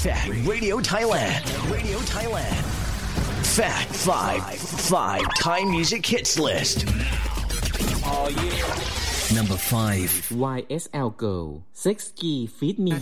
Fat Radio Thailand. Radio Thailand. Fat 5 Thai Music Hits List. Number 5 YSL Girl Sex Key Feed Me